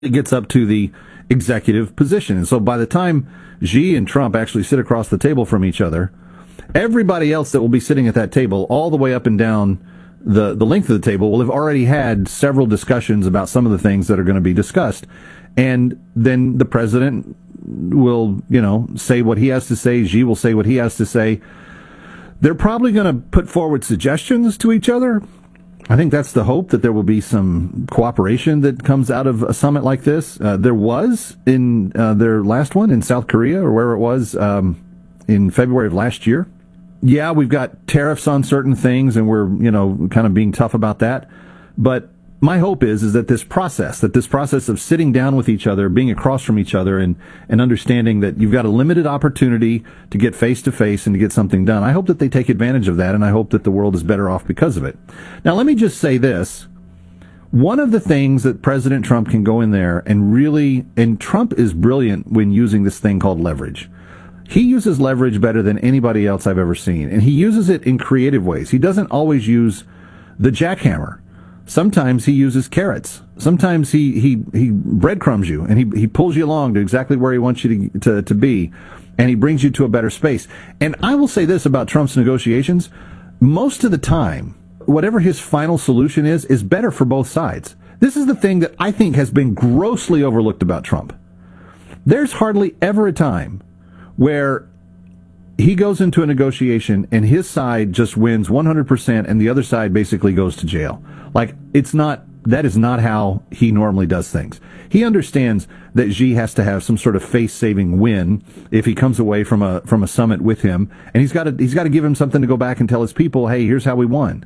it gets up to the executive position. And so by the time Xi and Trump actually sit across the table from each other, everybody else that will be sitting at that table all the way up and down the length of the table will have already had several discussions about some of the things that are going to be discussed. And then the president will, say what he has to say. Xi will say what he has to say. They're probably going to put forward suggestions to each other. I think that's the hope, that there will be some cooperation that comes out of a summit like this. There was in their last one in South Korea, or where it was in February of last year. Yeah, we've got tariffs on certain things, and we're, kind of being tough about that. But my hope is that this process of sitting down with each other, being across from each other, and understanding that you've got a limited opportunity to get face to face and to get something done. I hope that they take advantage of that, and I hope that the world is better off because of it. Now, let me just say this. One of the things that President Trump can go in there and Trump is brilliant when using this thing called leverage. He uses leverage better than anybody else I've ever seen, and he uses it in creative ways. He doesn't always use the jackhammer. Sometimes he uses carrots. Sometimes he breadcrumbs you, and he pulls you along to exactly where he wants you to be, and he brings you to a better space. And I will say this about Trump's negotiations. Most of the time, whatever his final solution is better for both sides. This is the thing that I think has been grossly overlooked about Trump. There's hardly ever a time where he goes into a negotiation and his side just wins 100% and the other side basically goes to jail. Like, that is not how he normally does things. He understands that Xi has to have some sort of face-saving win if he comes away from a summit with him, and he's got to give him something to go back and tell his people, hey, here's how we won.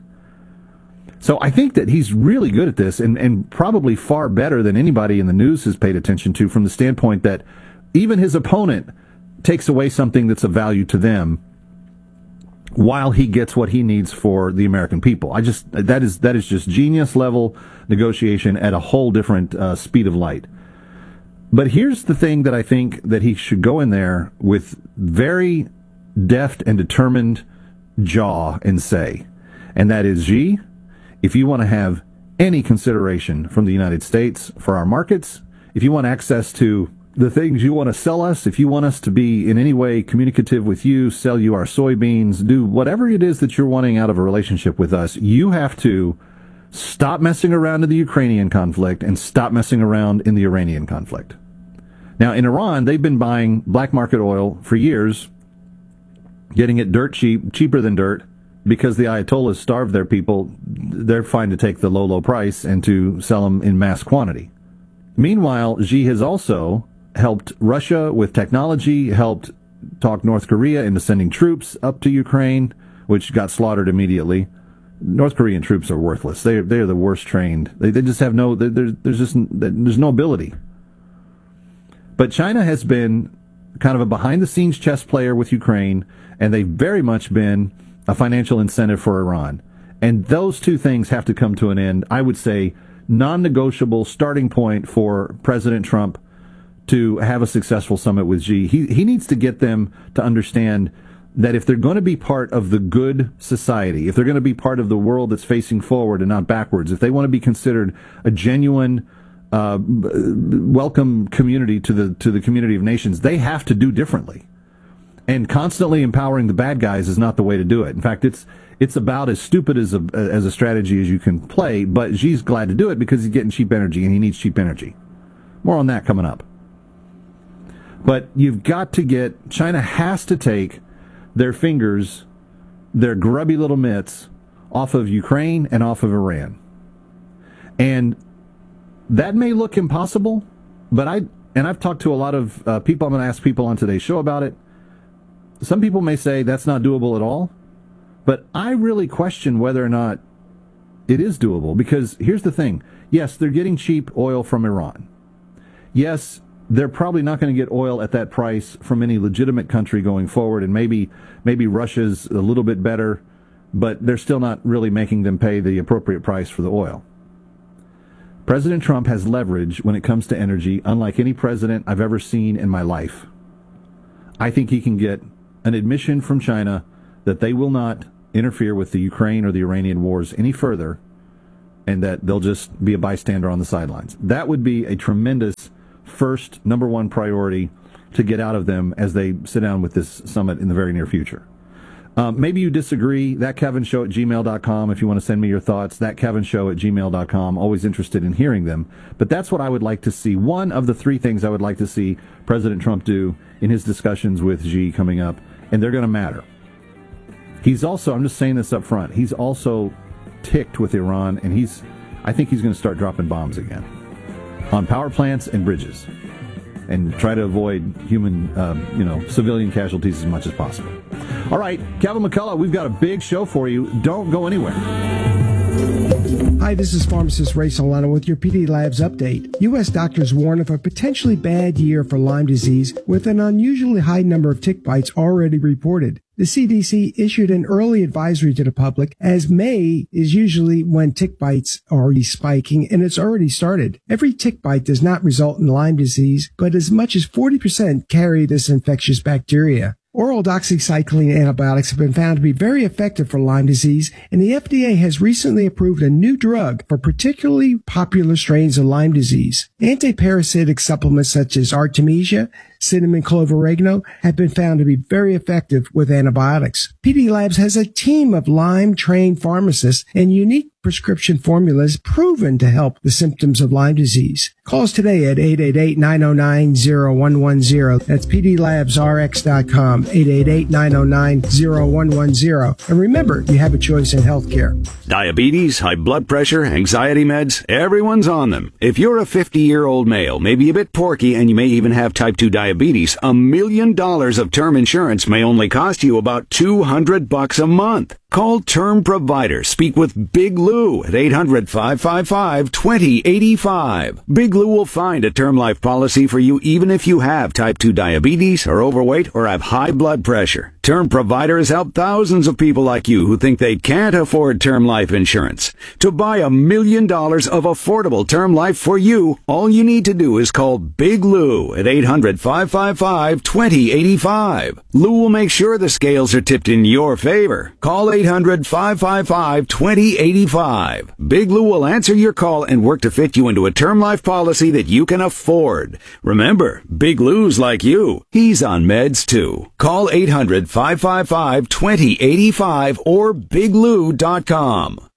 So I think that he's really good at this, and probably far better than anybody in the news has paid attention to, from the standpoint that even his opponent takes away something that's of value to them while he gets what he needs for the American people. That is just genius level negotiation at a whole different speed of light. But here's the thing that I think that he should go in there with very deft and determined jaw and say, and that is, Xi, if you want to have any consideration from the United States for our markets, if you want access to the things you want to sell us, if you want us to be in any way communicative with you, sell you our soybeans, do whatever it is that you're wanting out of a relationship with us, you have to stop messing around in the Ukrainian conflict and stop messing around in the Iranian conflict. Now, in Iran, they've been buying black market oil for years, getting it dirt cheap, cheaper than dirt, because the Ayatollahs starve their people. They're fine to take the low price and to sell them in mass quantity. Meanwhile, Xi has also helped Russia with technology, helped talk North Korea into sending troops up to Ukraine, which got slaughtered immediately. North Korean troops are worthless. They're the worst trained. They just have there's no ability. But China has been kind of a behind-the-scenes chess player with Ukraine, and they've very much been a financial incentive for Iran. And those two things have to come to an end. I would say non-negotiable starting point for President Trump to have a successful summit with Xi. He needs to get them to understand that if they're going to be part of the good society, if they're going to be part of the world that's facing forward and not backwards, if they want to be considered a genuine welcome community to the community of nations, they have to do differently. And constantly empowering the bad guys is not the way to do it. In fact, it's about as stupid as a strategy as you can play, but Xi's glad to do it because he's getting cheap energy, and he needs cheap energy. More on that coming up. But you've got to China has to take their fingers, their grubby little mitts, off of Ukraine and off of Iran. And that may look impossible, but I've talked to a lot of people. I'm going to ask people on today's show about it. Some people may say that's not doable at all, but I really question whether or not it is doable, because here's the thing. Yes, they're getting cheap oil from Iran. Yes, they're probably not going to get oil at that price from any legitimate country going forward, and maybe Russia's a little bit better, but they're still not really making them pay the appropriate price for the oil. President Trump has leverage when it comes to energy, unlike any president I've ever seen in my life. I think he can get an admission from China that they will not interfere with the Ukraine or the Iranian wars any further and that they'll just be a bystander on the sidelines. That would be a tremendous first, number one priority to get out of them as they sit down with this summit in the very near future. Maybe you disagree. ThatKevinShow@gmail.com if you want to send me your thoughts. ThatKevinShow@gmail.com. Always interested in hearing them. But that's what I would like to see. One of the three things I would like to see President Trump do in his discussions with Xi coming up, and they're going to matter. He's also, I'm just saying this up front, he's also ticked with Iran, and I think he's going to start dropping bombs again on power plants and bridges, and try to avoid human, civilian casualties as much as possible. All right, Kevin McCullough, we've got a big show for you. Don't go anywhere. Hi, this is pharmacist Ray Solano with your PD Labs update. U.S. doctors warn of a potentially bad year for Lyme disease with an unusually high number of tick bites already reported. The CDC issued an early advisory to the public, as May is usually when tick bites are already spiking, and it's already started. Every tick bite does not result in Lyme disease, but as much as 40% carry this infectious bacteria. Oral doxycycline antibiotics have been found to be very effective for Lyme disease, and the FDA has recently approved a new drug for particularly popular strains of Lyme disease. Antiparasitic supplements such as Artemisia, cinnamon clover oregano have been found to be very effective with antibiotics. PD Labs has a team of Lyme-trained pharmacists and unique prescription formulas proven to help the symptoms of Lyme disease. Call us today at 888-909-0110. That's pdlabsrx.com, 888-909-0110. And remember, you have a choice in healthcare. Diabetes, high blood pressure, anxiety meds, everyone's on them. If you're a 50-year-old male, maybe a bit porky, and you may even have type 2 diabetes, $1 million of term insurance may only cost you about $200 a month. Call Term Provider. Speak with Big Lou at 800-555-2085. Big Lou will find a term life policy for you even if you have type 2 diabetes, are overweight, or have high blood pressure. Term Provider has helped thousands of people like you who think they can't afford term life insurance. To buy $1 million of affordable term life for you, all you need to do is call Big Lou at 800-555-2085. Lou will make sure the scales are tipped in your favor. Call 800-555-2085. Big Lou will answer your call and work to fit you into a term life policy that you can afford. Remember, Big Lou's like you. He's on meds too. Call 800-555-2085 or biglou.com.